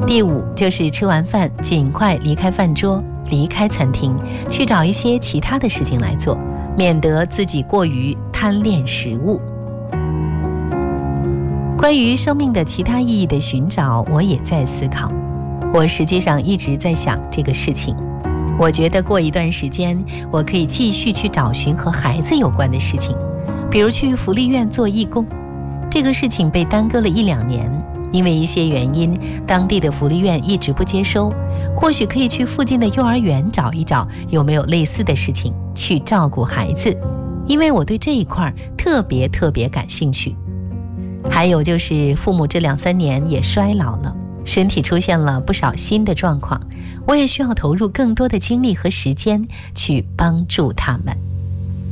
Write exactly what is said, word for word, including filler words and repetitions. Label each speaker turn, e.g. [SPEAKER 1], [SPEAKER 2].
[SPEAKER 1] 第五就是吃完饭尽快离开饭桌，离开餐厅，去找一些其他的事情来做，免得自己过于贪恋食物。关于生命的其他意义的寻找，我也在思考。我实际上一直在想这个事情。我觉得过一段时间，我可以继续去找寻和孩子有关的事情，比如去福利院做义工。这个事情被耽搁了一两年，因为一些原因，当地的福利院一直不接收。或许可以去附近的幼儿园找一找，有没有类似的事情去照顾孩子，因为我对这一块特别特别感兴趣。还有就是父母这两三年也衰老了，身体出现了不少新的状况，我也需要投入更多的精力和时间去帮助他们。